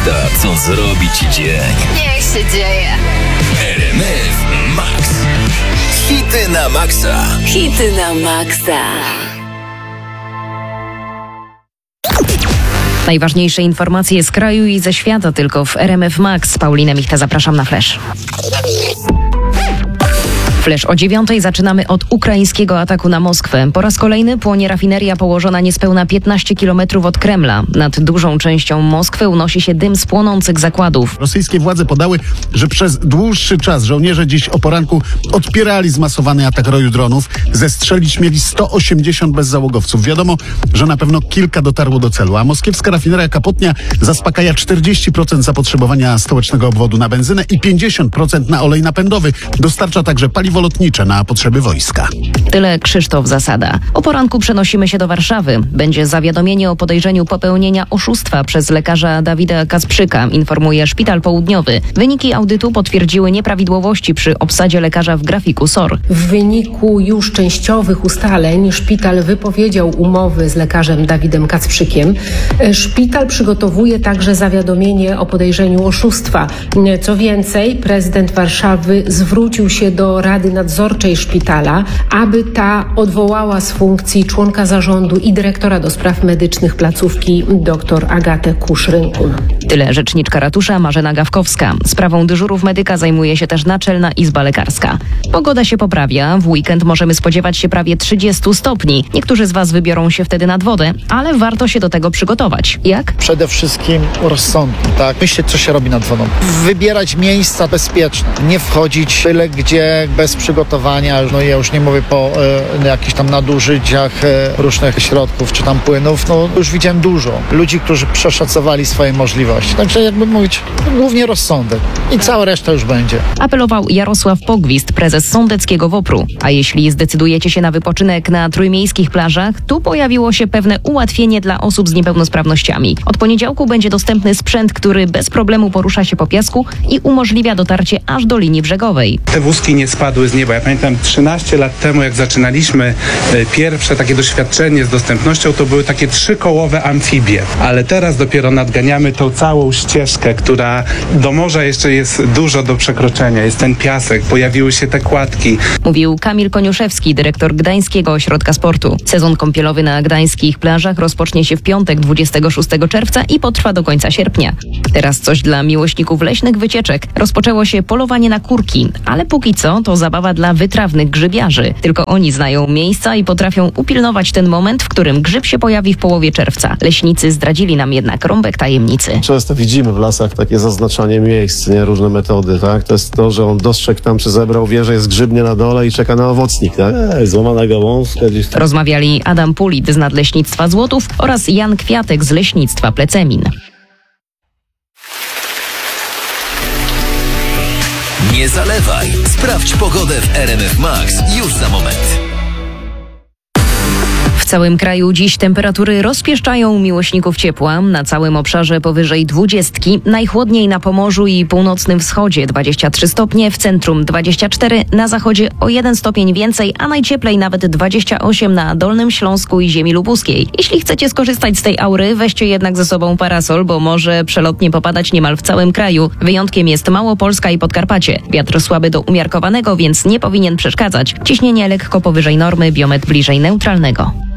lista, co zrobi ci dzień. Niech się dzieje. RMF Max. Hity na maksa. Hity na maksa. Najważniejsze informacje z kraju i ze świata tylko w RMF Max. Paulina Michta, zapraszam na Flash. Flash o 9:00 zaczynamy od ukraińskiego ataku na Moskwę. Po raz kolejny płonie rafineria położona niespełna 15 km od Kremla. Nad dużą częścią Moskwy unosi się dym z płonących zakładów. Rosyjskie władze podały, że przez dłuższy czas żołnierze dziś o poranku odpierali zmasowany atak roju dronów. Zestrzelić mieli 180 bezzałogowców. Wiadomo, że na pewno kilka dotarło do celu, a moskiewska rafineria Kapotnia zaspokaja 40% zapotrzebowania stołecznego obwodu na benzynę i 50% na olej napędowy. Dostarcza także paliwo lotnicze na potrzeby wojska. Tyle Krzysztof Zasada. O poranku przenosimy się do Warszawy. Będzie zawiadomienie o podejrzeniu popełnienia oszustwa przez lekarza Dawida Kacprzyka, informuje Szpital Południowy. Wyniki audytu potwierdziły nieprawidłowości przy obsadzie lekarza w grafiku SOR. W wyniku już częściowych ustaleń szpital wypowiedział umowy z lekarzem Dawidem Kacprzykiem. Szpital przygotowuje także zawiadomienie o podejrzeniu oszustwa. Co więcej, prezydent Warszawy zwrócił się do Rady Nadzorczej szpitala, aby ta odwołała z funkcji członka zarządu i dyrektora do spraw medycznych placówki dr Agatę Kusz-Rynkul. Tyle rzeczniczka ratusza Marzena Gawkowska. Sprawą dyżurów medyka zajmuje się też Naczelna Izba Lekarska. Pogoda się poprawia. W weekend możemy spodziewać się prawie 30 stopni. Niektórzy z Was wybiorą się wtedy nad wodę, ale warto się do tego przygotować. Jak? Przede wszystkim rozsądnie, tak? Myśleć, co się robi nad wodą. Wybierać miejsca bezpieczne. Nie wchodzić byle gdzie bez przygotowania. No ja już nie mówię po jakichś tam nadużyciach różnych środków czy tam płynów. No już widziałem dużo ludzi, którzy przeszacowali swoje możliwości. Także jakby mówić, głównie rozsądek. I cała reszta już będzie. Apelował Jarosław Pogwizd, prezes sądeckiego WOPR-u. A jeśli zdecydujecie się na wypoczynek na trójmiejskich plażach, tu pojawiło się pewne ułatwienie dla osób z niepełnosprawnościami. Od poniedziałku będzie dostępny sprzęt, który bez problemu porusza się po piasku i umożliwia dotarcie aż do linii brzegowej. Te wózki nie spadły z nieba. Ja pamiętam 13 lat temu, jak zaczynaliśmy pierwsze takie doświadczenie z dostępnością, to były takie 3-kołowe amfibie. Ale teraz dopiero nadganiamy tą całą ścieżkę, która do morza jeszcze jest dużo do przekroczenia. Jest ten piasek, pojawiły się te kładki. Mówił Kamil Koniuszewski, dyrektor Gdańskiego Ośrodka Sportu. Sezon kąpielowy na gdańskich plażach rozpocznie się w piątek 26 czerwca i potrwa do końca sierpnia. Teraz coś dla miłośników leśnych wycieczek. Rozpoczęło się polowanie na kurki, ale póki co to zabawa dla wytrawnych grzybiarzy. Tylko oni znają miejsca i potrafią upilnować ten moment, w którym grzyb się pojawi w połowie czerwca. Leśnicy zdradzili nam jednak rąbek tajemnicy. Często widzimy w lasach takie zaznaczanie miejsc, nie? Różne metody, tak? To jest to, że on dostrzegł tam, czy zebrał, wie, że jest grzybnie na dole i czeka na owocnik, tak? Złamana gałązka gdzieś tam. Rozmawiali Adam Pulit z Nadleśnictwa Złotów oraz Jan Kwiatek z Leśnictwa Plecemin. Nie zalewaj. Sprawdź pogodę w RMF Max już za moment. W całym kraju dziś temperatury rozpieszczają miłośników ciepła. Na całym obszarze powyżej 20. Najchłodniej na Pomorzu i północnym wschodzie 23 stopnie, w centrum 24, na zachodzie o 1 stopień więcej, a najcieplej nawet 28 na Dolnym Śląsku i ziemi lubuskiej. Jeśli chcecie skorzystać z tej aury, weźcie jednak ze sobą parasol, bo może przelotnie popadać niemal w całym kraju. Wyjątkiem jest Małopolska i Podkarpacie. Wiatr słaby do umiarkowanego, więc nie powinien przeszkadzać. Ciśnienie lekko powyżej normy, biometr bliżej neutralnego.